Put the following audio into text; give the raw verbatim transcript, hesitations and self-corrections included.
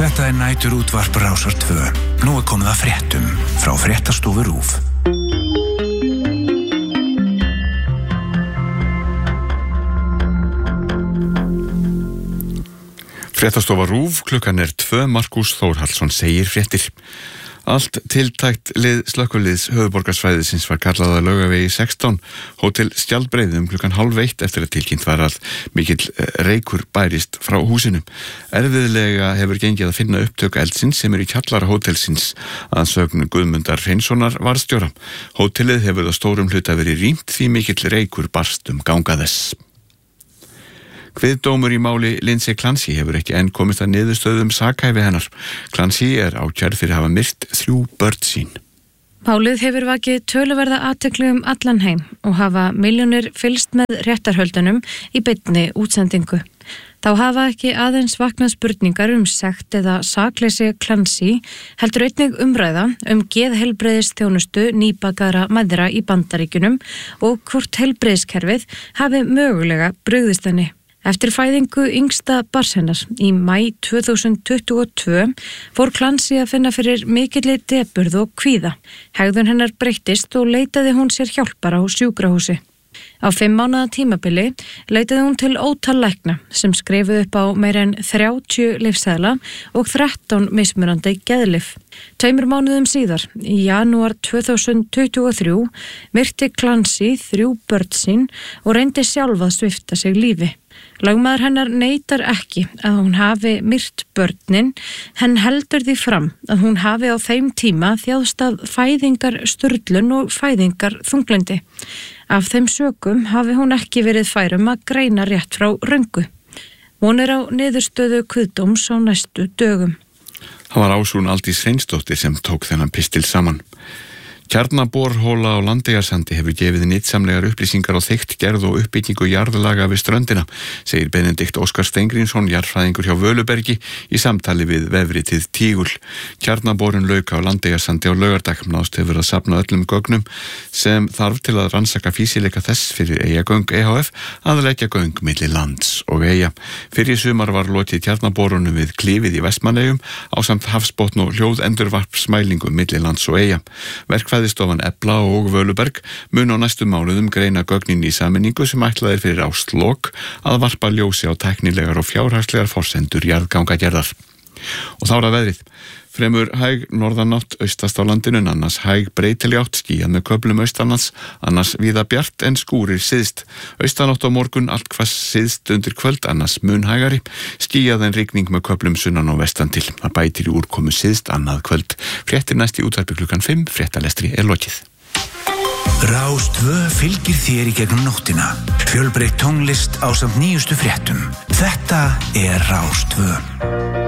Þetta er nætur útvarp Rásar tvö. Nú er komið að fréttum frá fréttastofu RÚV. Fréttastofa RÚV, klukkan er tvö, Markús Þórhallsson segir fréttir. Allt tiltækt lið slökkviliðs höfuðborgarsvæðisins var kallað að Laugavegi sextán, hótel Skjaldbreiðum klukkan hálf eitt eftir að tilkynnt var að mikill reykur bærist frá húsinu. Erfiðlega hefur gengið að finna upptök eldsins sem er í kjallara hótelsins að sögn Guðmundar Hreinssonar varðstjóra. Hótelið hefur að stórum hluta verið rýmt því mikill reykur barst um ganga þess. Kviðdómur í máli Lindsay Clancy hefur ekki enn komist að niðurstöðum sakhæfi hennar. Clancy er ákærð fyrir að hafa myrt þrjú börn sín. Málið hefur vakið töluverða athygli um allan heim og hafa milljónir fylgst með réttarhöldunum í beinni útsendingu. Þá hafa ekki aðeins vaknað spurningar um sekt eða sakleysi Clancy, heldur einnig umræða um geðheilbrigðisþjónustu nýbakaðra mæðra í Bandaríkjunum og hvort heilbrigðiskerfið hafi mögulega brugðist henni. Eftir fæðingu yngsta barns hennar í maí tvö þúsund tuttugu og tvö fór Clancy að finna fyrir mikilli depurð og kvíða. Hegðun hennar breyttist og leitaði hún sér hjálpar á sjúkrahúsi. Á fimm mánaða tímabili leitaði hún til ótal lækna sem skrifuðu upp á meira en þrjátíu lyfseðla og þrettán mismunandi geðlyf. Tveimur mánuðum síðar, í janúar tvö þúsund tuttugu og þrjú, myrti Clancy þrjú börn sín og reyndi sjálf að svipta sig lífi. Lögmaður hennar neitar ekki að hún hafi myrt börnin, henn heldur því fram að hún hafi á þeim tíma þjáðst af fæðingar sturlun og fæðingar þunglyndi. Af þeim sökum hafi hún ekki verið fær um að greina rétt frá röngu. Hún er á niðurstöðu kviðdóms á næstu dögum. Það var Ásrún Aldís Hreinsdóttir sem tók þennan pistil saman. Kjarnaborhóla á Landeyjasandi hefur gefið nytsamlegar upplýsingar á þykkt gerð og uppbyggingu jarðlaga við ströndina, segir Benedikt Óskar Steingrímsson, jarðfræðingur hjá Völubergi, í samtali við vefritið Tígul. Kjarnaborun lauk á Landeyjasandi á laugardag, náðst hefur að safna öllum gögnum sem þarf til að rannsaka fýsileika þess fyrir Eyjagöng E H F að leggja göng milli lands og eyja. Fyrir sumar var lokið kjarnaborunum við Klifið í Vestmannaeyjum ásamt hafsbotn og hljóðendurvarpsmælingum milli lands og eyja. Verkfræðistofan Efla og Völuberg mun á næstu mánuðum greina gögnin í sameiningu sem ætlaðir fyrir ástlok að varpa ljósi á tæknilegar og fjárhagslegar forsendur jarðgangagerðar. Og þá er að veðrið. Fremur hæg norðanátt austast á landinu, annars hæg breytileg átt, skýjað með köflum austanlands, annars víða bjart en skúrir syðst. Austanátt á morgun allt hvass syðst undir kvöld, annars mun hægari, skýjað en rigning með köflum sunnan og vestan til. Það bætir í úrkomu syðst annað kvöld. Fréttir næst í útvarpi klukkan fimm, fréttalestri er lokið. Rás tvö fylgir þér í gegnum nóttina. Fjölbreytt tónlist ásamt nýjustu fréttum. Þetta er Rás tvö.